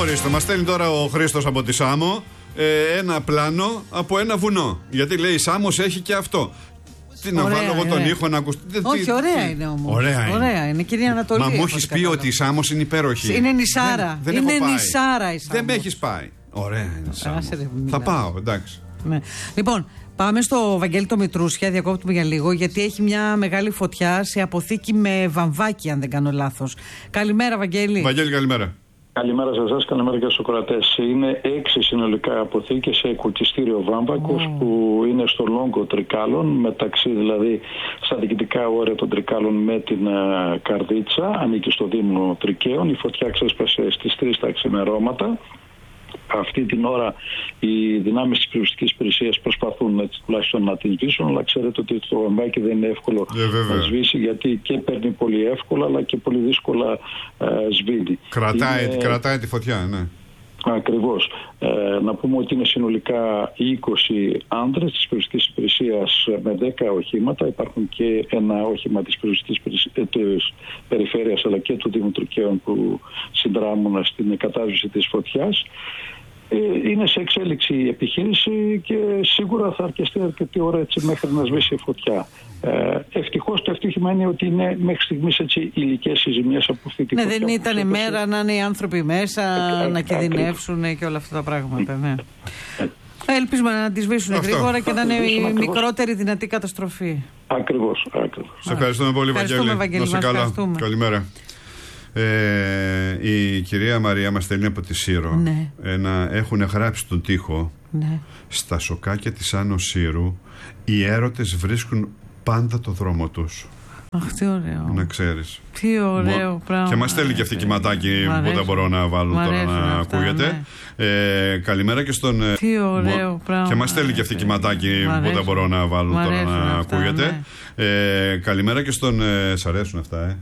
Ορίστε, μας στέλνει τώρα ο Χρήστος από τη Σάμο ένα πλάνο από ένα βουνό. Γιατί λέει η Σάμος έχει και αυτό. Τι να βάλω εγώ τον ήχο να ακουστεί. Όχι, ωραία είναι όμως. Ωραία είναι, κυρία Ανατολή. Μα μου έχεις πει ότι η Σάμος είναι υπέροχη. Είναι νησάρα. Δεν είναι έχω πάει. νησάρα η Σάμος. Δεν με έχεις πάει. Ωραία είναι η Σάμος. Θα πάω, εντάξει. Ναι. Λοιπόν, πάμε στο Βαγγέλη το Μητρούσια, διακόπτουμε για λίγο, γιατί έχει μια μεγάλη φωτιά σε αποθήκη με βαμβάκι, αν δεν κάνω λάθος. Καλημέρα, Βαγγέλη. Βαγγέλη, καλημέρα. Καλημέρα σε εσάς, καλημέρα και στους ακροατές. Είναι 6 συνολικά αποθήκες σε κουτιστήριο βάμβακος που είναι στο Λόγκο Τρικάλων, μεταξύ δηλαδή στα διοικητικά όρια των Τρικάλων με την Καρδίτσα, ανήκει στο Δήμο Τρικαίων. Η φωτιά ξέσπασε στις 3 τα ξημερώματα. Αυτή την ώρα οι δυνάμεις της πυροσβεστικής υπηρεσίας προσπαθούν έτσι, τουλάχιστον να την σβήσουν, αλλά ξέρετε ότι το βαμβάκι δεν είναι εύκολο να σβήσει, γιατί και παίρνει πολύ εύκολα αλλά και πολύ δύσκολα σβήνει. Κρατάει τη φωτιά, ναι. Ακριβώς. Να πούμε ότι είναι συνολικά 20 άντρες της πυροσβεστικής υπηρεσίας με 10 οχήματα. Υπάρχουν και ένα όχημα της πυροσβεστικής περιφέρειας αλλά και του Δήμου Τρικαίων που συνδράμουν στην κατάσβεση της φωτιάς. Είναι σε εξέλιξη η επιχείρηση και σίγουρα θα αρκεστεί αρκετή ώρα έτσι μέχρι να σβήσει η φωτιά. Ευτυχώς το ευτύχημα είναι ότι είναι μέχρι στιγμής έτσι υλικές οι ζημιές από αυτή τη φωτιά. Ναι, δεν ήταν μέρα να είναι οι άνθρωποι μέσα, να κινδυνεύσουν και όλα αυτά τα πράγματα. Ναι. Ελπίζουμε να τη σβήσουν γρήγορα και να είναι η μικρότερη δυνατή καταστροφή. Ακριβώς. Σε ευχαριστούμε πολύ, Βαγγέλη. Να σε καλά. Καλημέρα. Η κυρία Μαρία μας στέλνει από τη Σύρο. Ναι. Έχουν γράψει τον τοίχο. Ναι. Στα σοκάκια της Άνω Σύρου οι έρωτες βρίσκουν πάντα το δρόμο τους. Αχ, τι ωραίο. Να ξέρεις. Τι ωραίο πράγμα. Και μας στέλνει και αυτή κυματάκι που δεν μπορώ να βάλω τώρα να ακούγεται. Ναι. Καλημέρα και στον. Τι ωραίο πράγμα. Και μας στέλνει και αυτή κυματάκι που δεν μπορώ να βάλω τώρα να ακούγεται. Καλημέρα και στον. Σ' αρέσουν αυτά,